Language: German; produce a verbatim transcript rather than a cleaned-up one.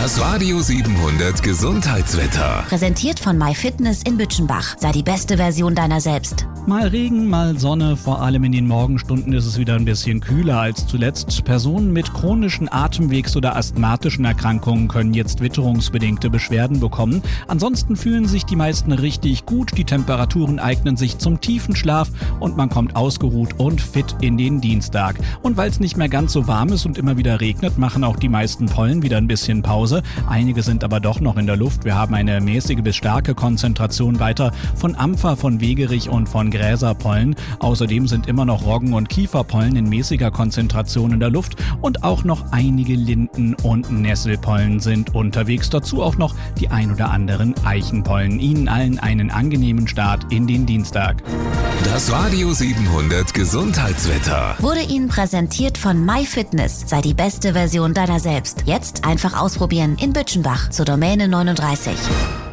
Das Radio siebenhundert Gesundheitswetter. Präsentiert von MyFitness in Bütchenbach. Sei die beste Version deiner selbst. Mal Regen, mal Sonne, vor allem in den Morgenstunden ist es wieder ein bisschen kühler als zuletzt. Personen mit chronischen Atemwegs- oder asthmatischen Erkrankungen können jetzt witterungsbedingte Beschwerden bekommen. Ansonsten fühlen sich die meisten richtig gut, die Temperaturen eignen sich zum tiefen Schlaf und man kommt ausgeruht und fit in den Dienstag. Und weil es nicht mehr ganz so warm ist und immer wieder regnet, machen auch die meisten Pollen wieder ein bisschen Pause. Einige sind aber doch noch in der Luft. Wir haben eine mäßige bis starke Konzentration weiter von Ampfer, von Wegerich und von Gräserpollen. Außerdem sind immer noch Roggen- und Kieferpollen in mäßiger Konzentration in der Luft und auch noch einige Linden- und Nesselpollen sind unterwegs. Dazu auch noch die ein oder anderen Eichenpollen. Ihnen allen einen angenehmen Start in den Dienstag. Das Radio siebenhundert Gesundheitswetter Wurde Ihnen präsentiert von MyFitness. Sei die beste Version deiner selbst. Jetzt einfach ausprobieren in Bütchenbach zur Domäne neununddreißig.